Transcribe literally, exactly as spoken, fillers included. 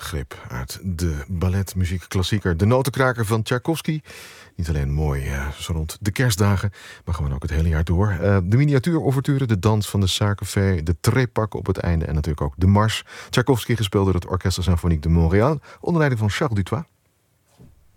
grip uit de balletmuziek klassieker De Notenkraker van Tchaikovsky. Niet alleen mooi uh, zo rond de kerstdagen, maar gewoon ook het hele jaar door. Uh, de miniatuur-ouverture, de dans van de Suikervee, de trepak op het einde en natuurlijk ook de mars. Tchaikovsky gespeeld door het Orchestre Symphonique de Montréal onder leiding van Charles Dutoit.